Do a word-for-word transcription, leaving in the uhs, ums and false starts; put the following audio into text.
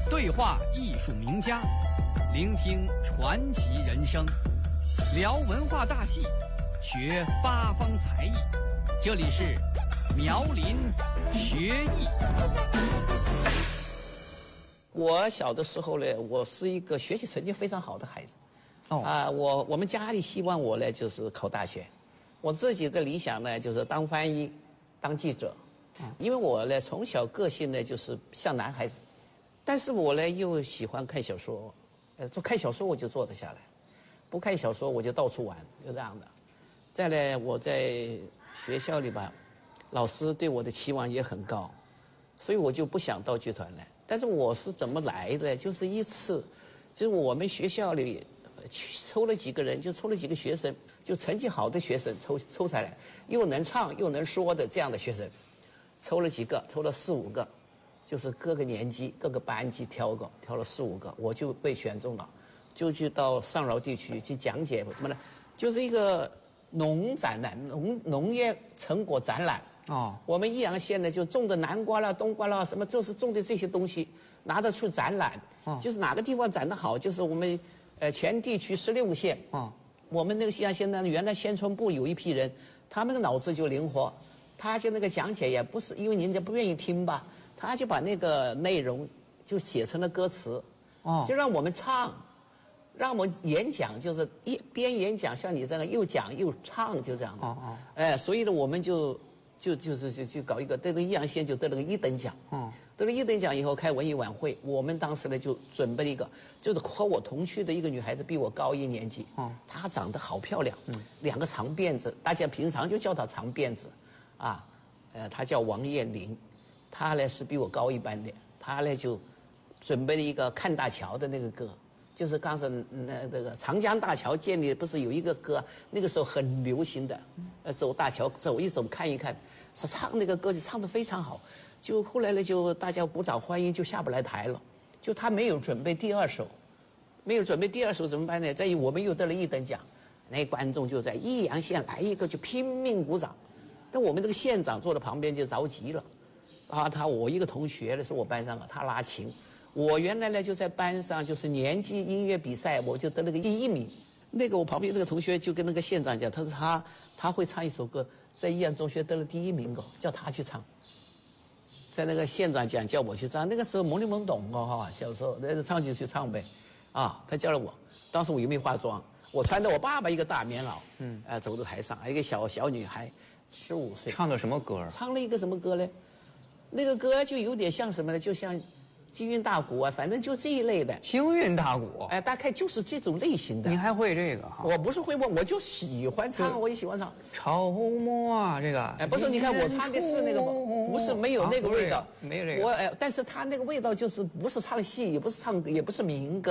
对话艺术名家，聆听传奇人生，聊文化大戏，学八方才艺。这里是苗林学艺。 我小的时候呢，我是一个学习成绩非常好的孩子。哦啊，我我们家里希望我呢就是考大学，我自己的理想呢就是当翻译、当记者。因为我呢从小个性呢就是像男孩子，但是我呢又喜欢看小说，呃，做看小说我就坐得下来，不看小说我就到处玩，就这样的。再来我在学校里吧，老师对我的期望也很高，所以我就不想到剧团来。但是我是怎么来的？就是一次，就是我们学校里抽了几个人，就抽了几个学生，就成绩好的学生抽抽下来，又能唱又能说的这样的学生，抽了几个，抽了四五个，就是各个年级各个班级挑个，挑了四五个，我就被选中了，就去到上饶地区去讲解什么呢？就是一个农展览，农农业成果展览。哦，我们益阳县呢就种的南瓜啦、冬瓜啦，什么就是种的这些东西，拿得出展览。哦，就是哪个地方展得好，就是我们呃全地区十六个县。哦，我们那个益阳县呢，原来县村部有一批人，他们的脑子就灵活，他就那个讲解也不是因为人家不愿意听吧，他就把那个内容就写成了歌词。哦，就让我们唱，让我们演讲，就是一边演讲像你这样又讲又唱，就这样的。哦哦，哎，所以呢，我们就。就就是就就搞一个，得了益阳县就得了个一等奖。嗯，得了一等奖以后开文艺晚会，我们当时呢就准备了一个，就是和我同区的一个女孩子比我高一年级。嗯，她长得好漂亮，嗯，两个长辫子，大家平常就叫她长辫子，啊，呃，她叫王艳玲，她呢是比我高一班的，她呢就准备了一个看大桥的那个歌。就是刚才那这个长江大桥建立不是有一个歌，那个时候很流行的，呃，走大桥走一走看一看，他唱那个歌就唱得非常好，就后来呢就大家鼓掌欢迎，就下不来台了，就他没有准备第二首，没有准备第二首怎么办呢？在我们又得了一等奖，那观众就在益阳县来一个就拼命鼓掌，但我们这个县长坐在旁边就着急了，啊，他我一个同学呢是我班上的，他拉琴。我原来呢就在班上，就是年级音乐比赛，我就得了个第一名。那个我旁边那个同学就跟那个县长讲，他说他他会唱一首歌，在益阳中学得了第一名哦，叫他去唱。在那个县长讲叫我去唱，那个时候懵里懵懂哦哈，小时候那唱就去唱呗，啊，他叫了我，当时我又没化妆，我穿着我爸爸一个大棉袄，嗯，呃，走到台上，一个小小女孩，十五岁， 唱的什么歌？ 唱了一个什么歌呢？那个歌就有点像什么呢？就像。京韵大鼓啊，反正就这一类的。 京韵大鼓， 哎，大概就是这种类型的。 您还会这个？ 我不是会问，我就喜欢唱，我也喜欢唱。 潮沫啊，这个。 哎，不是，你看我唱的是那个，不是没有那个味道， 没有这个。 我哎，但是他那个味道就是不是唱戏，也不是唱，也不是民歌。